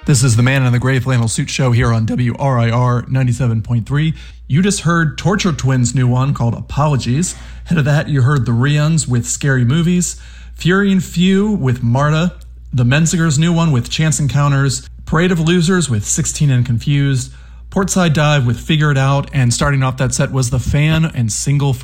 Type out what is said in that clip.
This is the Man in the Gray Flannel Suit Show here on WRIR 97.3. You just heard Torture Twins' new one called Apologies. Ahead of that, you heard the Rians with Scary Movies, Fury and Few with Marta, the Menzingers' new one with Chance Encounters, Parade of Losers with 16 and Confused, Portside Dive with Figure It Out, and starting off that set was The Fan and Single